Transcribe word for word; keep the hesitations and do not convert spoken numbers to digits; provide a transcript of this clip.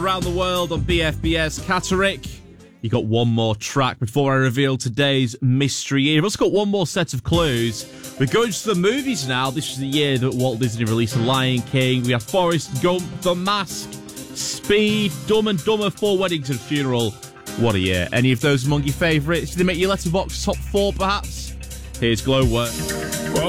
Around the world on B F B S. Catterick, you got one more track before I reveal today's mystery year. We've also got one more set of clues. We're going to the movies now. This is the year that Walt Disney released The Lion King. We have Forrest Gump, The Mask, Speed, Dumb and Dumber, Four Weddings and Funeral. What a year. Any of those among your favourites? Did they make your Letterboxd top four, perhaps? Here's Glowworm.